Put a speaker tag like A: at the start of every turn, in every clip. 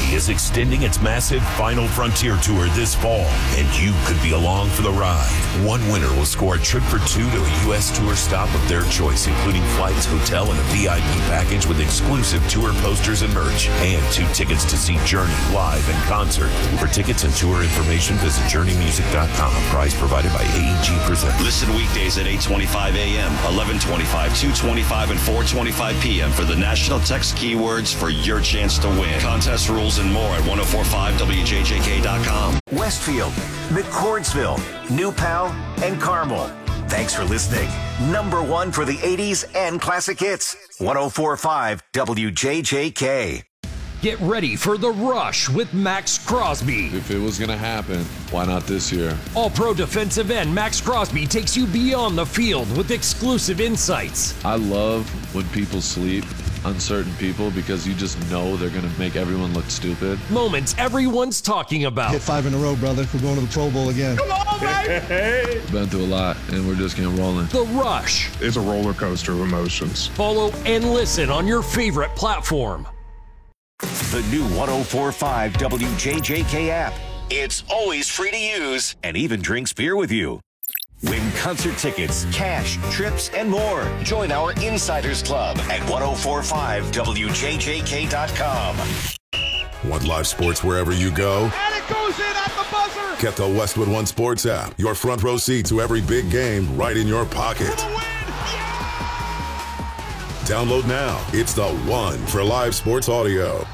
A: is extending its massive Final Frontier Tour this fall, and you could be along for the ride. One winner will score a trip for two to a U.S. tour stop of their choice, including flights, hotel, and a VIP package with exclusive tour posters and merch, and 2 tickets to see Journey live in concert. For tickets and tour information, visit JourneyMusic.com. Prize provided by AEG Presents.
B: Listen weekdays at 8:25 a.m., 11:25, 2:25, and 4:25 p.m. for the national text keywords for your chance to win. Contest rules and more at 1045wjjk.com.
C: Westfield, McCordsville, New Pal, and Carmel. Thanks for listening. Number 1 for the 80s and classic hits. 1045 WJJK.
D: Get ready for The Rush with Max Crosby.
E: If it was going to happen, why not this year?
D: All-pro defensive end Max Crosby takes you beyond the field with exclusive insights.
E: I love when people sleep on certain people because you just know they're going to make everyone look stupid.
D: Moments everyone's talking about.
F: Hit 5 in a row, brother. We're going to the Pro Bowl again.
D: Come on, baby!
E: Been through a lot, and we're just getting rolling.
D: The Rush.
G: It's a roller coaster of emotions.
D: Follow and listen on your favorite platform.
C: The new 1045 WJJK app. It's always free to use and even drinks beer with you. Win concert tickets, cash, trips, and more. Join our Insiders Club at 1045wjjk.com.
H: Want live sports wherever you go?
I: And it goes in at the buzzer!
H: Get the Westwood One Sports app. Your front row seat to every big game right in your pocket.
I: For the win! Yeah!
H: Download now. It's the one for live sports audio.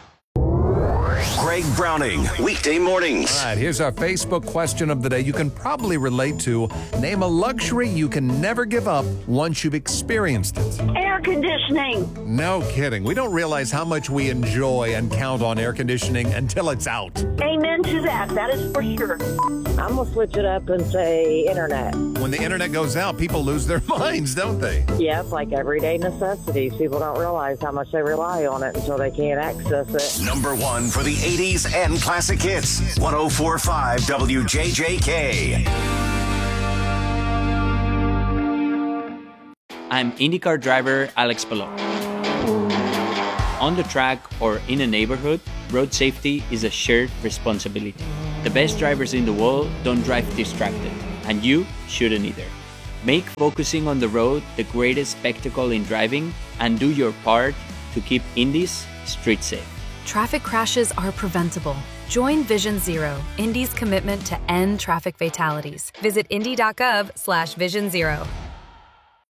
C: Greg Browning, weekday mornings.
J: All right, here's our Facebook question of the day you can probably relate to. Name a luxury you can never give up once you've experienced it.
K: Air conditioning.
J: No kidding. We don't realize how much we enjoy and count on air conditioning until it's out.
K: Amen to that. That is for sure.
L: I'm going to switch it up and say internet.
J: When the internet goes out, people lose their minds, don't they?
L: Yeah, it's like everyday necessities. People don't realize how much they rely on it until they can't access it.
C: Number 1 for the 80s and classic hits. 1045 WJJK.
M: I'm IndyCar driver Alex Palou. On the track or in a neighborhood, road safety is a shared responsibility. The best drivers in the world don't drive distracted, and you shouldn't either. Make focusing on the road the greatest spectacle in driving, and do your part to keep Indy's street safe.
N: Traffic crashes are preventable. Join Vision Zero, Indy's commitment to end traffic fatalities. Visit indy.gov/Vision Zero.